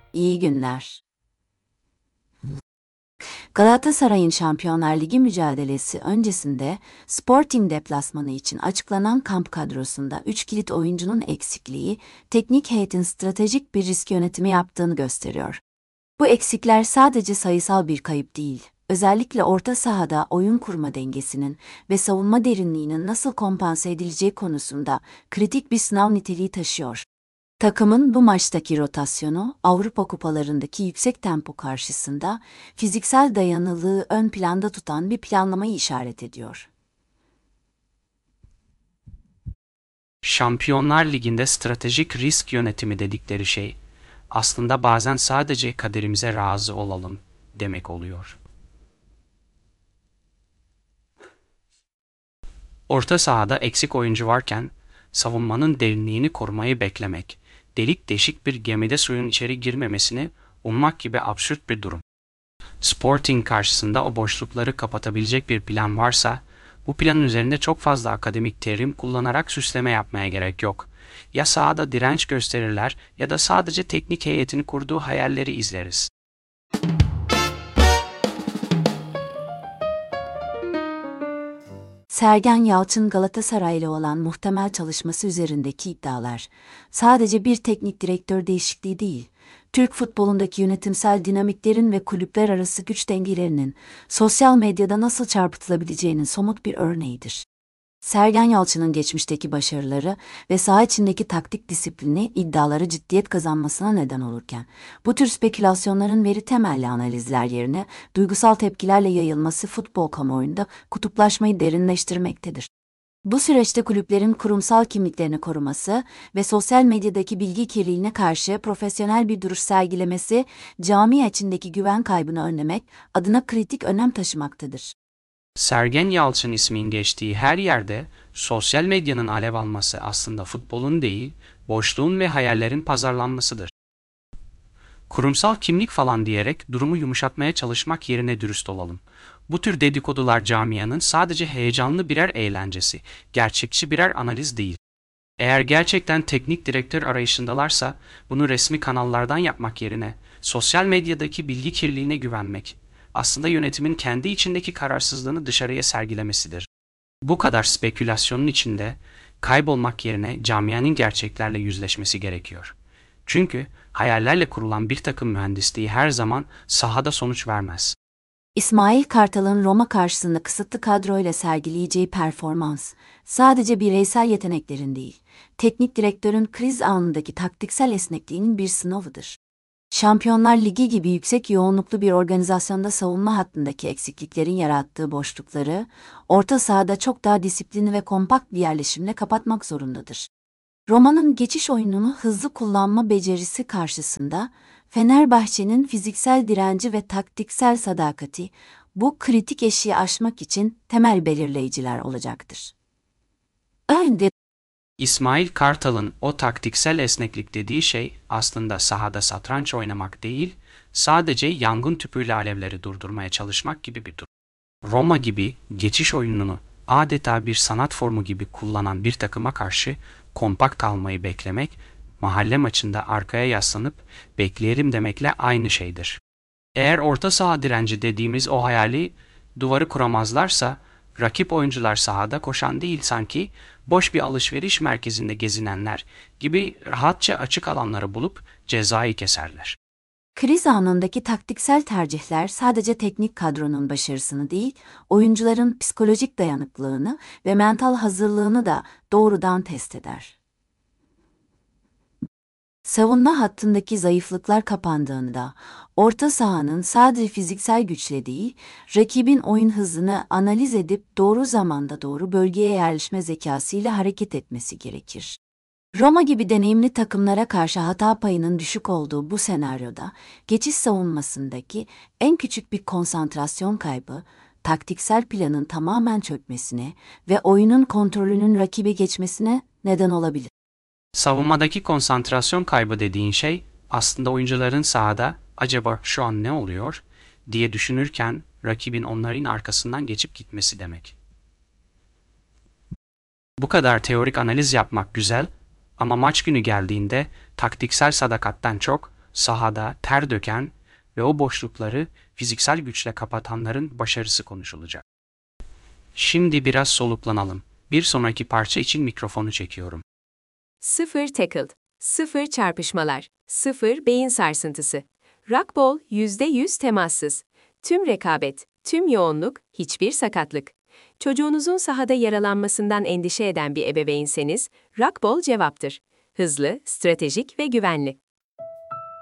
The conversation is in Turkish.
İyi günler. Galatasaray'ın Şampiyonlar Ligi mücadelesi öncesinde Sporting deplasmanı için açıklanan kamp kadrosunda 3 kilit oyuncunun eksikliği, teknik heyetin stratejik bir risk yönetimi yaptığını gösteriyor. Bu eksikler sadece sayısal bir kayıp değil, özellikle orta sahada oyun kurma dengesinin ve savunma derinliğinin nasıl kompanse edileceği konusunda kritik bir sınav niteliği taşıyor. Takımın bu maçtaki rotasyonu, Avrupa kupalarındaki yüksek tempo karşısında fiziksel dayanıklılığı ön planda tutan bir planlamayı işaret ediyor. Şampiyonlar Ligi'nde stratejik risk yönetimi dedikleri şey, aslında bazen sadece kaderimize razı olalım demek oluyor. Orta sahada eksik oyuncu varken, savunmanın derinliğini korumayı beklemek, delik deşik bir gemide suyun içeri girmemesini ummak gibi absürt bir durum. Sporting karşısında o boşlukları kapatabilecek bir plan varsa, bu planın üzerinde çok fazla akademik terim kullanarak süsleme yapmaya gerek yok. Ya sahada direnç gösterirler ya da sadece teknik heyetin kurduğu hayalleri izleriz. Sergen Yalçın Galatasaray'la olan muhtemel çalışması üzerindeki iddialar, sadece bir teknik direktör değişikliği değil, Türk futbolundaki yönetimsel dinamiklerin ve kulüpler arası güç dengelerinin sosyal medyada nasıl çarpıtılabileceğinin somut bir örneğidir. Sergen Yalçın'ın geçmişteki başarıları ve saha içindeki taktik disiplini iddiaları ciddiyet kazanmasına neden olurken, bu tür spekülasyonların veri temelli analizler yerine duygusal tepkilerle yayılması futbol kamuoyunda kutuplaşmayı derinleştirmektedir. Bu süreçte kulüplerin kurumsal kimliklerini koruması ve sosyal medyadaki bilgi kirliliğine karşı profesyonel bir duruş sergilemesi, camia içindeki güven kaybını önlemek adına kritik önem taşımaktadır. Sergen Yalçın ismin geçtiği her yerde sosyal medyanın alev alması aslında futbolun değil, boşluğun ve hayallerin pazarlanmasıdır. Kurumsal kimlik falan diyerek durumu yumuşatmaya çalışmak yerine dürüst olalım. Bu tür dedikodular camianın sadece heyecanlı birer eğlencesi, gerçekçi birer analiz değil. Eğer gerçekten teknik direktör arayışındalarsa bunu resmi kanallardan yapmak yerine sosyal medyadaki bilgi kirliliğine güvenmek, aslında yönetimin kendi içindeki kararsızlığını dışarıya sergilemesidir. Bu kadar spekülasyonun içinde kaybolmak yerine camianın gerçeklerle yüzleşmesi gerekiyor. Çünkü hayallerle kurulan bir takım mühendisliği her zaman sahada sonuç vermez. İsmail Kartal'ın Roma karşısında kısıtlı kadroyla sergileyeceği performans, sadece bireysel yeteneklerin değil, teknik direktörün kriz anındaki taktiksel esnekliğinin bir sınavıdır. Şampiyonlar Ligi gibi yüksek yoğunluklu bir organizasyonda savunma hattındaki eksikliklerin yarattığı boşlukları, orta sahada çok daha disiplinli ve kompakt bir yerleşimle kapatmak zorundadır. Roma'nın geçiş oyununu hızlı kullanma becerisi karşısında, Fenerbahçe'nin fiziksel direnci ve taktiksel sadakati, bu kritik eşiği aşmak için temel belirleyiciler olacaktır. Önde İsmail Kartal'ın o taktiksel esneklik dediği şey aslında sahada satranç oynamak değil, sadece yangın tüpüyle alevleri durdurmaya çalışmak gibi bir durum. Roma gibi geçiş oyununu adeta bir sanat formu gibi kullanan bir takıma karşı kompakt kalmayı beklemek, mahalle maçında arkaya yaslanıp bekleyelim demekle aynı şeydir. Eğer orta saha direnci dediğimiz o hayali duvarı kuramazlarsa, rakip oyuncular sahada koşan değil sanki boş bir alışveriş merkezinde gezinenler gibi rahatça açık alanları bulup cezayı keserler. kriz anındaki taktiksel tercihler sadece teknik kadronun başarısını değil, oyuncuların psikolojik dayanıklılığını ve mental hazırlığını da doğrudan test eder. Savunma hattındaki zayıflıklar kapandığında, orta sahanın sadece fiziksel güçle değil, rakibin oyun hızını analiz edip doğru zamanda doğru bölgeye yerleşme zekasıyla hareket etmesi gerekir. Roma gibi deneyimli takımlara karşı hata payının düşük olduğu bu senaryoda, geçiş savunmasındaki en küçük bir konsantrasyon kaybı, taktiksel planın tamamen çökmesine ve oyunun kontrolünün rakibe geçmesine neden olabilir. Savunmadaki konsantrasyon kaybı dediğin şey aslında oyuncuların sahada acaba şu an ne oluyor diye düşünürken rakibin onların arkasından geçip gitmesi demek. Bu kadar teorik analiz yapmak güzel ama maç günü geldiğinde taktiksel sadakatten çok sahada ter döken ve o boşlukları fiziksel güçle kapatanların başarısı konuşulacak. Şimdi biraz soluklanalım. Bir sonraki parça için mikrofonu çekiyorum. 0 tackle, 0 çarpışmalar, 0 beyin sarsıntısı. Rugby %100 temassız. Tüm rekabet, tüm yoğunluk, hiçbir sakatlık. Çocuğunuzun sahada yaralanmasından endişe eden bir ebeveynseniz, Rugby cevaptır. Hızlı, stratejik ve güvenli.